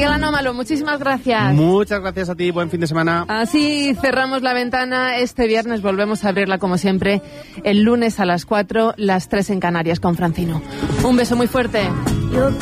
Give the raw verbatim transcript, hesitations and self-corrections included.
Miguel Anómalo, muchísimas gracias. Muchas gracias a ti, buen fin de semana. Así cerramos la ventana. Este viernes volvemos a abrirla como siempre el lunes a las cuatro, las tres en Canarias con Francino. Un beso muy fuerte.